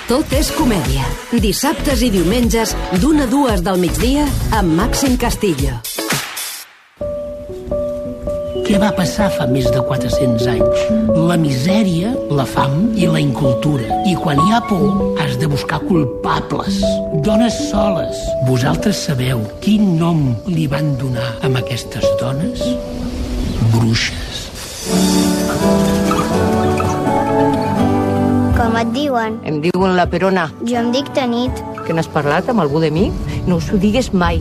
Tot és comèdia. Dissabtes i diumenges, d'1 a 2 del migdia, amb Màxim Castillo. Què va passar fa més de 400 anys? La misèria, la fam i la incultura. I quan hi ha por, has de buscar culpables. Dones soles. Vosaltres sabeu quin nom li van donar a aquestes dones? Bruixes. Com et diuen? Em diuen la Perona. Jo em dic Tanit. Que n'has parlat amb algú de mi? No us ho digues mai.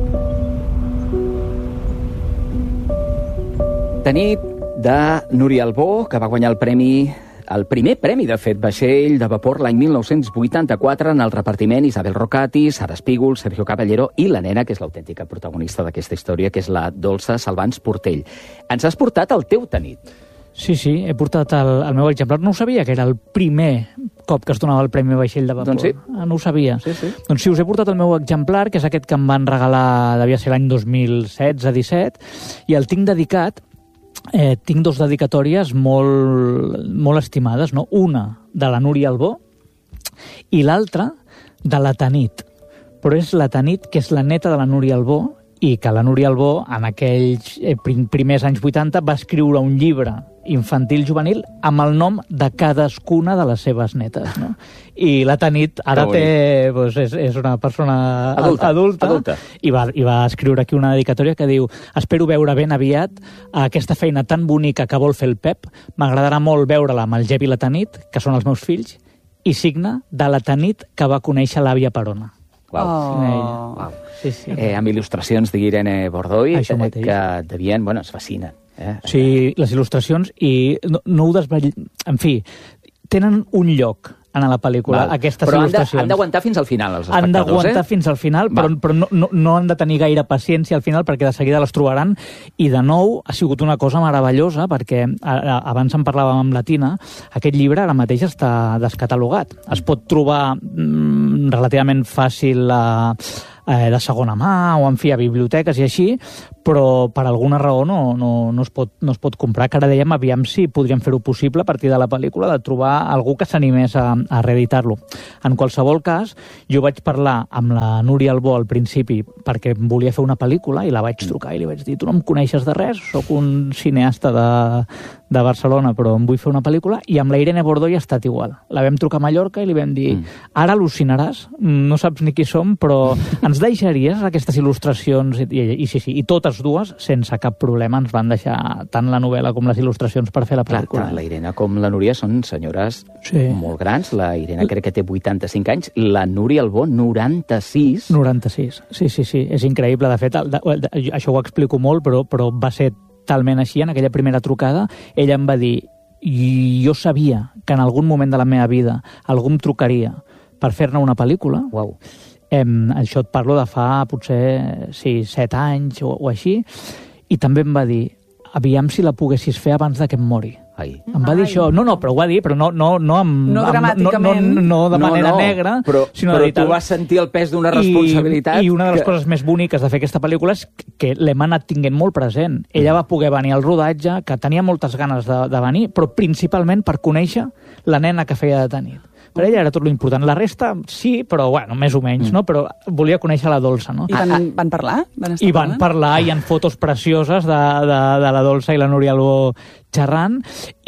Tanit, de Núria Albó, que va guanyar el primer premi, de fet, vaixell de vapor l'any 1984 en el repartiment Isabel Rocati, Sara Espígol, Sergio Caballero i la nena, que és l'autèntica protagonista d'aquesta història, que és la Dolça Salvans Portell. Ens has portat el teu Tanit. Sí, he portat el meu exemplar. No ho sabia, que era el primer cop que es donava el Premi Vaixell de Vapor. Doncs sí. No ho sabia. Sí. Doncs sí, us he portat el meu exemplar, que és aquest que em van regalar, devia ser l'any 2016-17, i el tinc dedicat. Tinc 2 dedicatòries molt estimades, no? Una de la Núria Albó i l'altra de la Tanit. Però és la Tanit, que és la neta de la Núria Albó, i que la Núria Albó, en aquells primers anys 80, va escriure un llibre infantil-juvenil amb el nom de cadascuna de les seves netes, no? I la Tanit ara és una persona adulta. I va escriure aquí una dedicatòria que diu: espero veure ben aviat aquesta feina tan bonica que vol fer el Pep. M'agradarà molt veure-la amb el Gep i la Tanit, que són els meus fills, i signa de la Tanit que va conèixer l'àvia Perona. Wow. Sí. Amb il·lustracions d'Irene Bordoi, que devien, es fascinen. Sí, les il·lustracions, i no ho en fi, tenen un lloc en la pel·lícula, aquestes il·lustracions. Però han d'aguantar fins al final, els espectadors, Han d'aguantar fins al final, però no han de tenir gaire paciència al final, perquè de seguida les trobaran. I, de nou, ha sigut una cosa meravellosa, perquè abans en parlàvem amb la Tina, aquest llibre ara mateix està descatalogat. Es pot trobar relativament fàcil de segona mà, o en fi, a biblioteques i així, però per alguna raó no es pot comprar, que ara dèiem aviam si podríem fer-ho possible a partir de la pel·lícula, de trobar algú que s'animés a reeditar-lo. En qualsevol cas, jo vaig parlar amb la Núria Albó al principi perquè volia fer una pel·lícula, i la vaig trucar i li vaig dir: tu no em coneixes de res, sóc un cineasta de Barcelona, però em vull fer una pel·lícula. I amb la Irene Bordoi ha estat igual. La vam trucar a Mallorca i li vam dir: ara al·lucinaràs, no saps ni qui som, però ens deixaries aquestes il·lustracions? I sí, i totes dues, sense cap problema, ens van deixar tant la novel·la com les il·lustracions per fer la pel·lícula. Clar, la Irene com la Núria són senyores molt grans. La Irene crec que té 85 anys, la Núria Albó 96. 96, sí, és increïble. De fet, això ho explico molt, però va ser talment així. En aquella primera trucada, ella em va dir: jo sabia que en algun moment de la meva vida algú em trucaria per fer-ne una pel·lícula. Uau. Això et parlo de fa potser 7 anys o així, i també em va dir: aviam si la poguessis fer abans de que em mori. Em va dir això. No, però ho va dir, però no dramàticament. No de manera negra, sinó però tu vas sentir el pes d'una responsabilitat. I una de les coses més boniques de fer aquesta pel·lícula és que l'hem anat tinguent molt present. Ella va poder venir al rodatge, que tenia moltes ganes de venir, però principalment per conèixer la nena que feia de Tanit. Per ella era tot l'important. La resta, sí, però, més o menys, no? Però volia conèixer la Dolça, no? I van parlar? I van parlar, hi ha fotos precioses de la Dolça i la Núria Albó xerrant,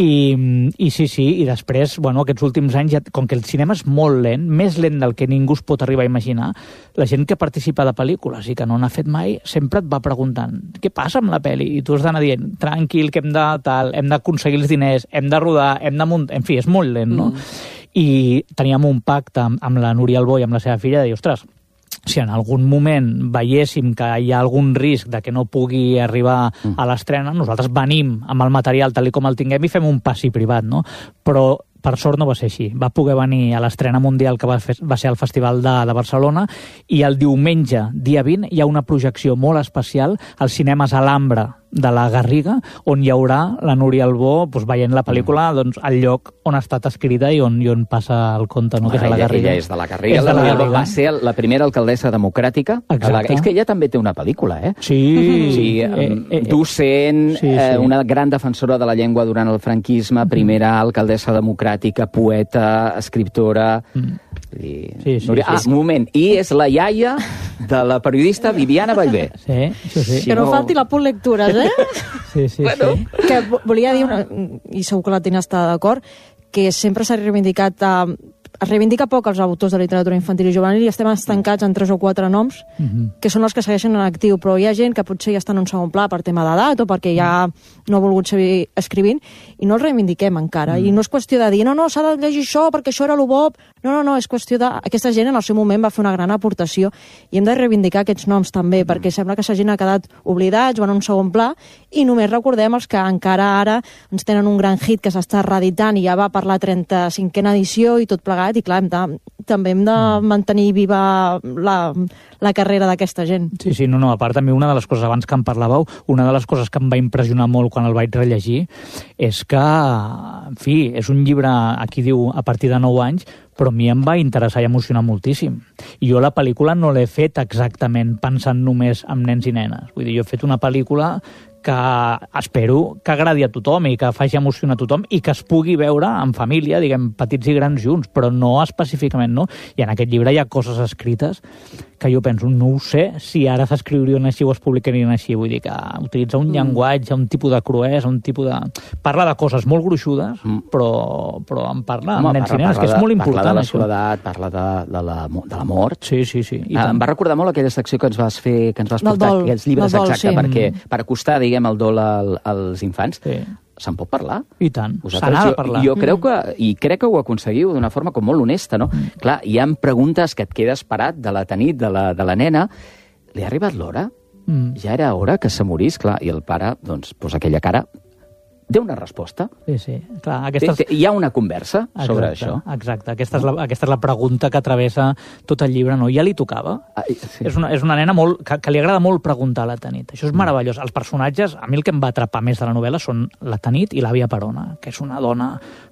i sí, i després, aquests últims anys, com que el cinema és molt lent, més lent del que ningú es pot arribar a imaginar, la gent que participa de pel·lícules i que no n'ha fet mai, sempre et va preguntant: què passa amb la pel·li? I tu has d'anar dient: tranquil, que hem d'aconseguir els diners, hem de rodar, hem de muntar... En fi, és molt lent, no? I teníem un pacte amb la Núria Albó i amb la seva filla de dir: ostres, si en algun moment veiéssim que hi ha algun risc de que no pugui arribar a l'estrena, nosaltres venim amb el material tal com el tinguem i fem un passi privat, no? Però per sort no va ser així. Va poder venir a l'estrena mundial que va ser al Festival de Barcelona, i el diumenge, dia 20, hi ha una projecció molt especial als cinemes Alhambra de la Garriga, on hi haurà la Núria Albó veient la pel·lícula al lloc on ha estat escrita i on passa el conte, no? Que és a la Garriga. Ella és de la Garriga. La Núria Albó va ser la primera alcaldessa democràtica. És que ella també té una pel·lícula, eh? Sí. Docent, una gran defensora de la llengua durant el franquisme, primera alcaldessa democràtica, poeta, escriptora... Sí. Un moment. I és la iaia de la periodista Viviana Ballbé. Sí. Que no falti la punt lectures, Sí. Que volia dir, i segur que la Tina està d'acord, que sempre s'ha reivindicat... Es reivindica poc els autors de literatura infantil i juvenil i estem estancats en 3 o 4 noms que són els que segueixen en actiu, però hi ha gent que potser ja està en un segon pla per tema d'edat o perquè ja no ha volgut seguir escrivint i no els reivindiquem encara. I no és qüestió de dir, no, s'ha de llegir això perquè això era lo bo. No, és qüestió de... Aquesta gent en el seu moment va fer una gran aportació i hem de reivindicar aquests noms també, perquè sembla que aquesta gent ha quedat oblidats o en un segon pla i només recordem els que encara ara ens tenen un gran hit que s'està reeditant i ja va per la 35a edició i tot plegat, i clar, també hem de mantenir viva la carrera d'aquesta gent. Sí, no, a part també una de les coses, abans que en parlàveu, una de les coses que em va impressionar molt quan el vaig rellegir és que, en fi, és un llibre, aquí diu, a partir de 9 anys, però a mi em va interessar i emocionar moltíssim. I jo la pel·lícula no l'he fet exactament pensant només en nens i nenes. Vull dir, jo he fet una pel·lícula que espero que agradi a tothom i que faci emocionar a tothom i que es pugui veure en família, diguem, petits i grans junts, però no específicament, no? I en aquest llibre hi ha coses escrites que jo penso, no ho sé si ara s'escriurien així o es publicarien així. Vull dir que utilitza un llenguatge, un tipus de cruesa, un tipus de... Parla de coses molt gruixudes, però en parla amb nens i nenes, que és molt important. Parla de la soledat, parla de la mort. Sí. Em va recordar molt aquella secció que ens vas fer, que ens vas portar, aquests llibres, exacte, perquè per acostar, diguem, el dol als infants, se'n pot parlar? I tant, se n'ha de parlar. Jo crec que ho aconseguiu d'una forma com molt honesta, no? Clar, hi ha preguntes que et quedes parat de la Tanit, de la nena. Li ha arribat l'hora? Ja era hora que se morís? Clar, i el pare, doncs, posa aquella cara... Té una resposta. Sí. Clar, hi ha una conversa sobre això. Exacte. Aquesta és la pregunta que travessa tot el llibre, no? Ja li tocava. Sí. És una nena que li agrada molt preguntar a la Tanit. Això és meravellós. Els personatges, a mi el que em va atrapar més de la novel·la són la Tanit i l'àvia Perona, que és una dona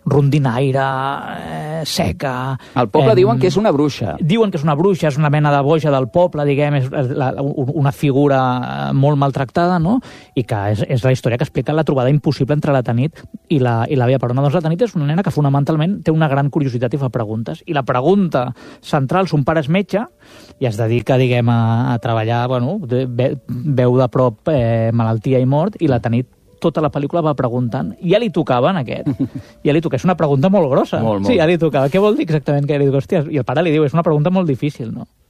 rondinaire, seca... Al poble diuen que és una bruixa. Diuen que és una bruixa, és una mena de boja del poble, diguem, és una figura molt maltractada, no? I que és la història que explica la trobada impossible entre la Tanit i l'àvia Perona. Doncs la Tanit és una nena que fonamentalment té una gran curiositat i fa preguntes. I la pregunta central, son pare és metge i es dedica, diguem, a treballar, bueno, veu de prop malaltia i mort, i la Tanit tota la pel·lícula va preguntant. Ja li tocava en aquest. Ja li tocava. És una pregunta molt grossa. Molt. Sí, ja li tocava. Què vol dir exactament que ja li tocava? Hòstia, i el pare li diu, és una pregunta molt difícil, no?